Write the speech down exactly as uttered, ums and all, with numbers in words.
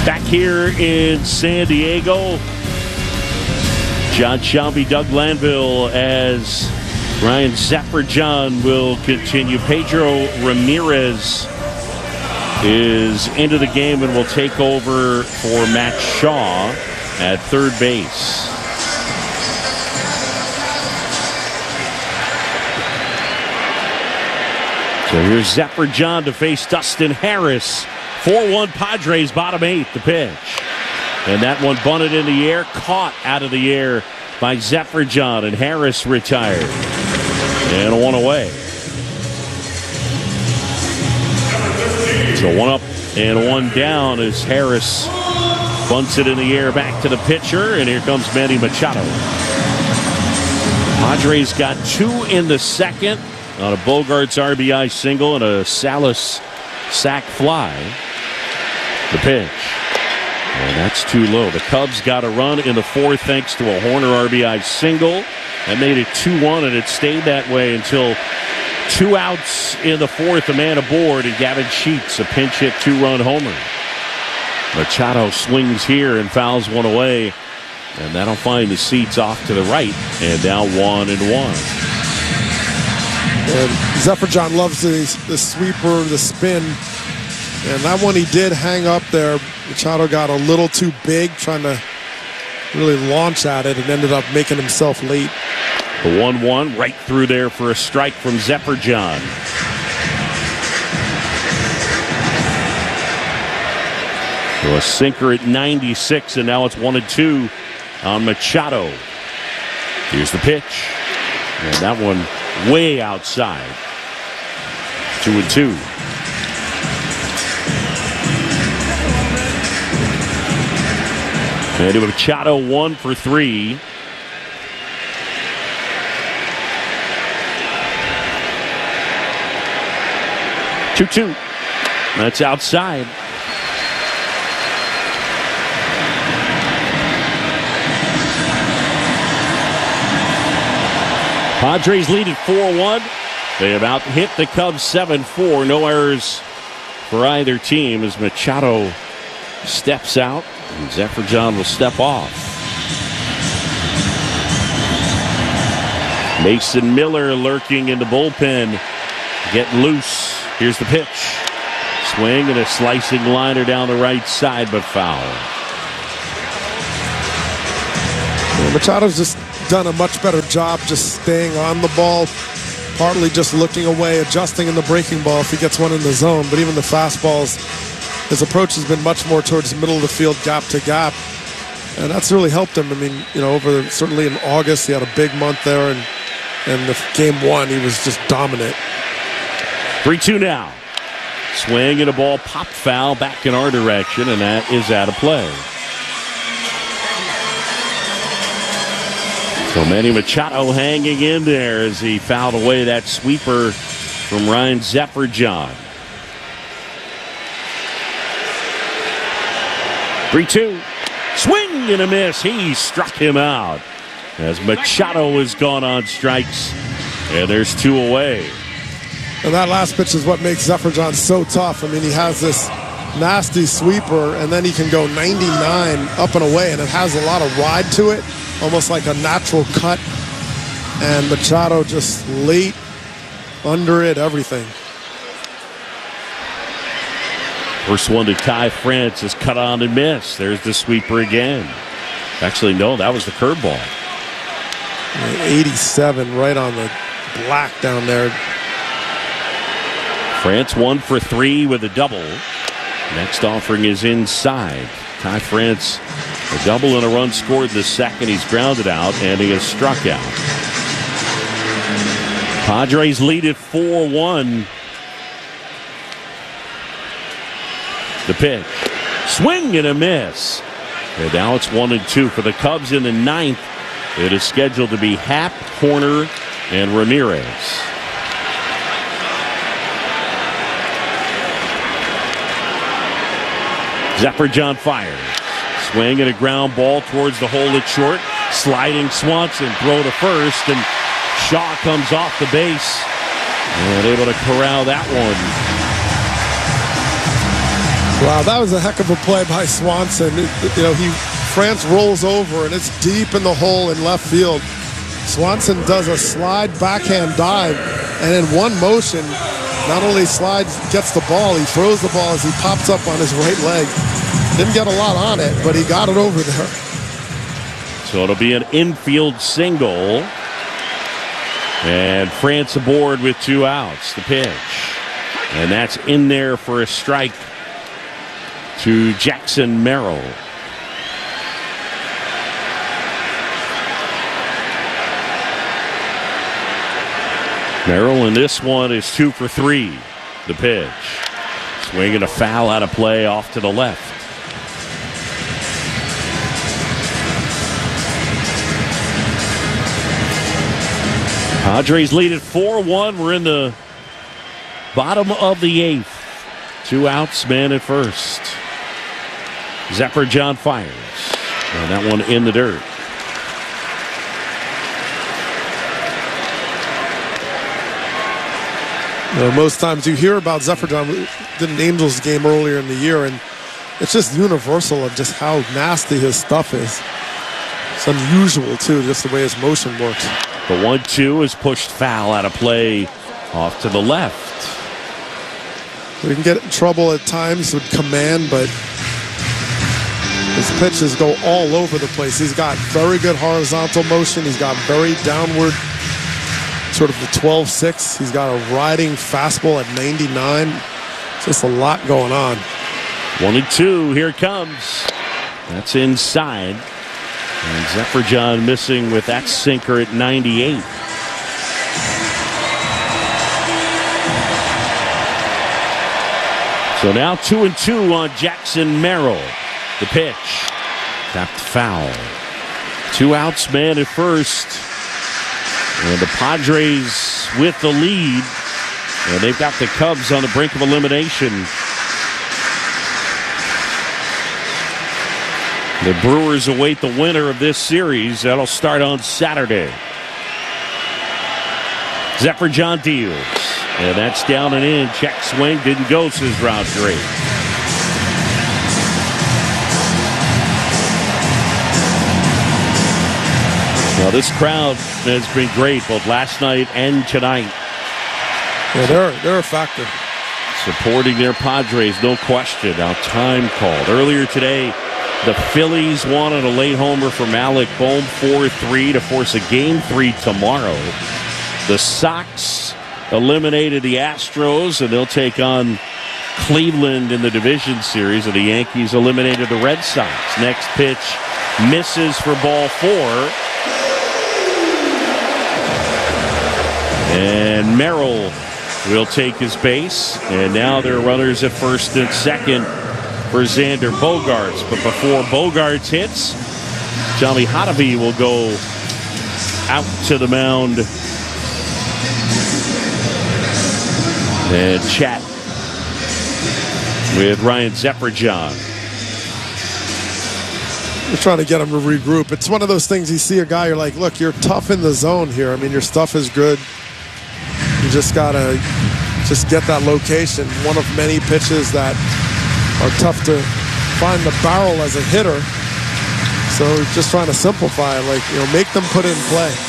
Back here in San Diego, John Shelby, Doug Glanville, as Ryan Zephyr-John will continue. Pedro Ramirez is into the game and will take over for Matt Shaw at third base. So here's Zephyr-John to face Dustin Harris. four one Padres, bottom eight, the pitch. And that one bunted in the air, caught out of the air by Zephyr-John, and Harris retired. And a one away. So one up and one down as Harris bunts it in the air back to the pitcher, and here comes Manny Machado. Padres got two in the second on a Bogarts R B I single and a Salas sac fly. The pitch. And that's too low. The Cubs got a run in the fourth thanks to a Horner R B I single. That made it two one, and it stayed that way until two outs in the fourth, a man aboard, and Gavin Sheets, a pinch hit two-run homer. Machado swings here and fouls one away, and that'll find the seats off to the right, and now one and one. And Zephyr-John loves the, the sweeper, the spin. And that one he did hang up there. Machado got a little too big trying to really launch at it and ended up making himself late. The one one right through there for a strike from Zephyr-John. So a sinker at ninety-six, and now it's one and two on Machado. Here's the pitch. And that one way outside. Two and two. And Machado one for three. two two. That's outside. Padres lead at four one. They about hit the Cubs seven four. No errors for either team as Machado steps out and Zephyr-John will step off. Mason Miller lurking in the bullpen. Get loose. Here's the pitch. Swing and a slicing liner down the right side, but foul. Yeah, Machado's just done a much better job just staying on the ball, partly just looking away, adjusting in the breaking ball if he gets one in the zone. But even the fastballs, his approach has been much more towards the middle of the field, gap to gap. And that's really helped him. I mean, you know, over the, certainly in August, he had a big month there. And, and the game one, he was just dominant. three two now. Swing and a ball popped foul back in our direction, and that is out of play. So Manny Machado hanging in there as he fouled away that sweeper from Ryan Zephyr-John. three two. Swing and a miss. He struck him out as Machado has gone on strikes, and there's two away. And that last pitch is what makes Zephyr-John so tough. I mean, he has this nasty sweeper, and then he can go ninety-nine up and away, and it has a lot of ride to it, almost like a natural cut. And Machado just late, under it, everything. First one to Ty France is cut on and miss. There's the sweeper again. Actually, no, that was the curveball. eighty-seven right on the black down there. France one for three with a double. Next offering is inside. Ty France, a double and a run scored the second. He's grounded out and he is struck out. Padres lead at four one. The pitch. Swing and a miss. And now it's one and two for the Cubs in the ninth. It is scheduled to be Happ, Horner, and Ramirez. Zephyr-John fires. Swing and a ground ball towards the hole at short. Sliding Swanson, throw to first, and Shaw comes off the base and able to corral that one. Wow, that was a heck of a play by Swanson. It, you know, he France rolls over, and it's deep in the hole in left field. Swanson does a slide backhand dive, and in one motion, not only slides, gets the ball, he throws the ball as he pops up on his right leg. Didn't get a lot on it, but he got it over there. So it'll be an infield single. And France aboard with two outs. The pitch. And that's in there for a strike to Jackson Merrill. Merrill in this one is two for three. The pitch. Swinging a foul out of play off to the left. Padres lead at four one. We're in the bottom of the eighth. Two outs, man at first. Zephyr fires. And that one in the dirt. You know, most times you hear about Zephyr John, did an Angels game earlier in the year, and it's just universal of just how nasty his stuff is. It's unusual, too, just the way his motion works. The one two is pushed foul out of play off to the left. We can get in trouble at times with command, but his pitches go all over the place. He's got very good horizontal motion. He's got very downward, sort of the twelve six. He's got a riding fastball at ninety-nine. Just a lot going on. One and two. Here it comes. That's inside. And Zephyr John missing with that sinker at ninety-eight. So now two and two on Jackson Merrill. The pitch. Tapped foul. Two outs, man at first. And the Padres with the lead. And they've got the Cubs on the brink of elimination. The Brewers await the winner of this series. That'll start on Saturday. Zephyr John deals. And that's down and in. Check swing. Didn't go, says round three. Well, this crowd has been great both last night and tonight. Yeah, they're, they're a factor. Supporting their Padres, no question. Now time called. Earlier today, the Phillies wanted a late homer from Alec Bohm, four three, to force a game three tomorrow. The Sox eliminated the Astros, and they'll take on Cleveland in the division series, and the Yankees eliminated the Red Sox. Next pitch misses for ball four. And Merrill will take his base, and now there are runners at first and second for Xander Bogaerts. But before Bogaerts hits, Tommy Hotovy will go out to the mound and chat with Ryan Zephyr John. We're trying to get him to regroup. It's one of those things you see a guy, you're like, look, you're tough in the zone here. I mean, your stuff is good. You just got to just get that location. One of many pitches that are tough to find the barrel as a hitter. So just trying to simplify it, like, you know, make them put in play.